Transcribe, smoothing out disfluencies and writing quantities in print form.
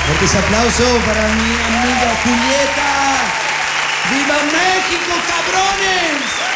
Fuertes aplausos para mi amiga Julieta. ¡Viva México, cabrones!